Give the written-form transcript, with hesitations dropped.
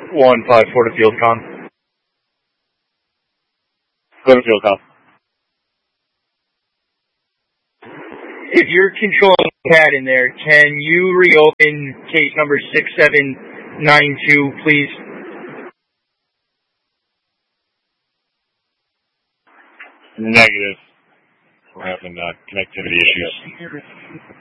154 to field con. Go to field con. If you're controlling CAD in there, can you reopen case number 6792, please? Negative. We're having connectivity issues.